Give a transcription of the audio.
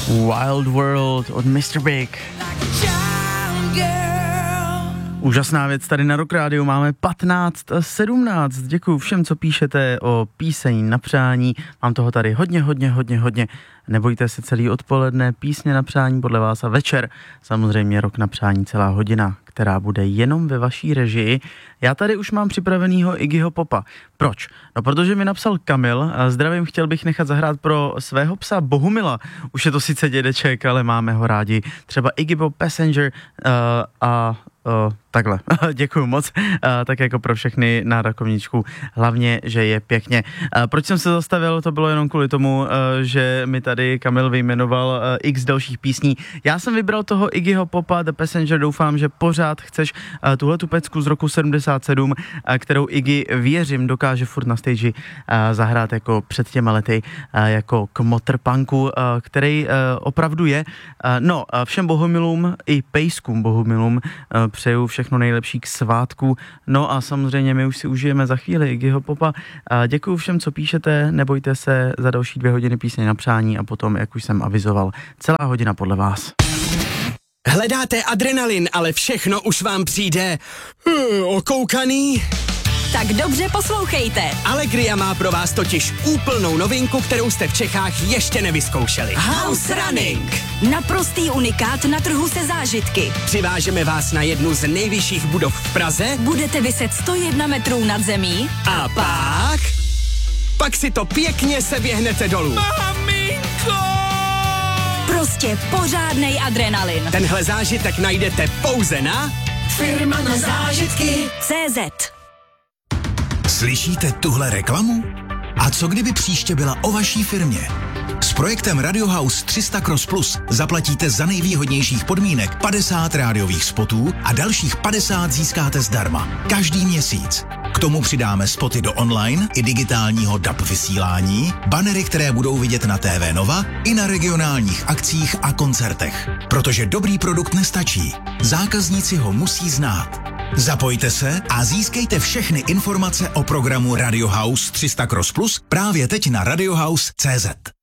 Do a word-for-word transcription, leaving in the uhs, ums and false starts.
Wild World od mister Big. Úžasná věc tady na Rock Rádiu, máme patnáct sedmnáct. Děkuju všem, co píšete o píseň na přání. Mám toho tady hodně, hodně, hodně, hodně. Nebojte se, celý odpoledne písně na přání podle vás a večer samozřejmě Rock na přání celá hodina, která bude jenom ve vaší režii. Já tady už mám připravenýho Iggyho Popa. Proč? No protože mi napsal Kamil, zdravím, chtěl bych nechat zahrát pro svého psa Bohumila. Už je to sice dědeček, ale máme ho rádi. Třeba Iggy Pop, Passenger uh, a uh, takhle. Děkuju moc. Uh, tak jako pro všechny na rakovničku. Hlavně, že je pěkně. Uh, proč jsem se zastavil? To bylo jenom kvůli tomu, uh, že mi tady Kamil vyjmenoval uh, x dalších písní. Já jsem vybral toho Iggyho Popa, The Passenger. Doufám, že pořád chceš uh, tuhletu pecku z roku sedmdesát sedm, uh, kterou Iggy, věřím, dokáže furt na stage uh, zahrát jako před těma lety, uh, jako kmotr punku, uh, který uh, opravdu je. Uh, no, uh, všem Bohumilům i pejskům Bohumilům uh, přeju všechno nejlepší k svátku. No a samozřejmě my už si užijeme za chvíli Iggyho Popa. Uh, děkuju všem, co píšete, nebojte se, za další dvě hodiny písně na přání a potom, jak už jsem avizoval, celá hodina podle vás. Hledáte adrenalin, ale všechno už vám přijde uh, okoukaný? Tak dobře poslouchejte. Allegria má pro vás totiž úplnou novinku, kterou jste v Čechách ještě nevyzkoušeli. House Running. Naprostý unikát na trhu se zážitky. Přivážeme vás na jednu z nejvyšších budov v Praze. Budete viset sto jedna metrů nad zemí. A pak... Pak si to pěkně seběhnete dolů. Maminko! Prostě pořádnej adrenalin. Tenhle zážitek najdete pouze na Firma na zážitky C Z. Slyšíte tuhle reklamu? A co kdyby příště byla o vaší firmě? S projektem Radio House tři sta Cross Plus zaplatíte za nejvýhodnějších podmínek padesát rádiových spotů a dalších padesát získáte zdarma. Každý měsíc. K tomu přidáme spoty do online i digitálního D A B vysílání, banery, které budou vidět na T V Nova i na regionálních akcích a koncertech. Protože dobrý produkt nestačí. Zákazníci ho musí znát. Zapojte se a získejte všechny informace o programu Radio House tři sta Cross Plus právě teď na radiohouse tečka cé zet.